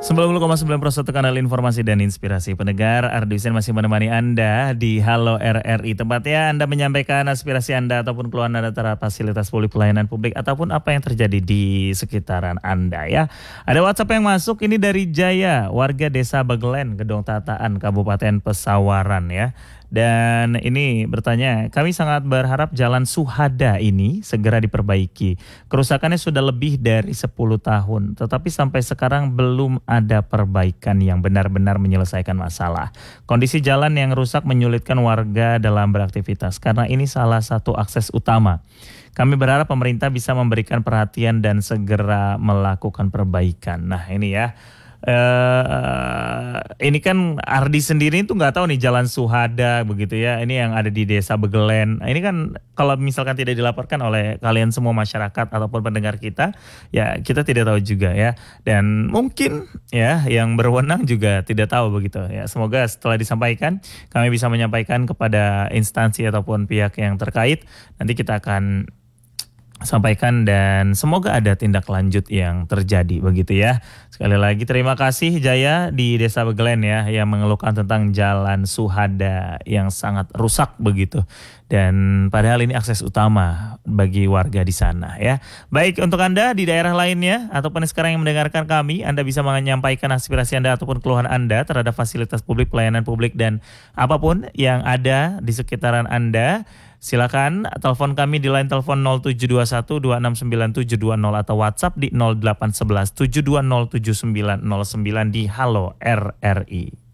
90,9% kanal informasi dan inspirasi pendengar. Ardi Hussein masih menemani Anda di Halo RRI. Tempatnya Anda menyampaikan aspirasi Anda ataupun keluhan Anda terhadap fasilitas publik, pelayanan publik, ataupun apa yang terjadi di sekitaran Anda ya. Ada WhatsApp yang masuk ini dari Jaya, warga Desa Bagelen, Gedong Tataan, Kabupaten Pesawaran ya. Dan ini bertanya, kami sangat berharap jalan Suhada ini segera diperbaiki. Kerusakannya sudah lebih dari 10 tahun, tetapi sampai sekarang belum ada perbaikan yang benar-benar menyelesaikan masalah. Kondisi jalan yang rusak menyulitkan warga dalam beraktivitas, karena ini salah satu akses utama. Kami berharap pemerintah bisa memberikan perhatian dan segera melakukan perbaikan. Nah ini ya. Ini kan Ardi sendiri itu nggak tahu nih jalan Suhada begitu ya. Ini yang ada di Desa Begelen. Ini kan kalau misalkan tidak dilaporkan oleh kalian semua masyarakat ataupun pendengar kita, ya kita tidak tahu juga ya. Dan mungkin ya yang berwenang juga tidak tahu begitu ya. Semoga setelah disampaikan kami bisa menyampaikan kepada instansi ataupun pihak yang terkait. Nanti kita akan sampaikan dan semoga ada tindak lanjut yang terjadi begitu ya. Sekali lagi terima kasih Jaya di Desa Begelen ya yang mengeluhkan tentang jalan Suhada yang sangat rusak begitu. Dan padahal ini akses utama bagi warga di sana ya. Baik, untuk Anda di daerah lainnya ataupun sekarang yang mendengarkan kami, Anda bisa menyampaikan aspirasi Anda ataupun keluhan Anda terhadap fasilitas publik, pelayanan publik dan apapun yang ada di sekitaran Anda. Silakan telepon kami di line telepon 0721 269720 atau WhatsApp di 0811 7207909 di Halo RRI.